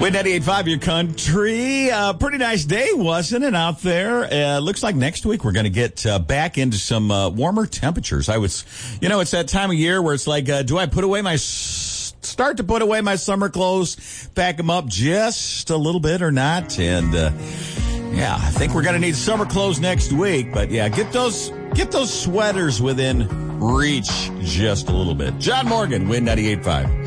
With 98.5, your country. Pretty nice day, wasn't it, out there? Looks like next week we're going to get back into some warmer temperatures. It's that time of year where it's like, do I start to put away my summer clothes, pack them up just a little bit or not? And, I think we're going to need summer clothes next week. But, get those sweaters within reach just a little bit. John Morgan, Win 98.5.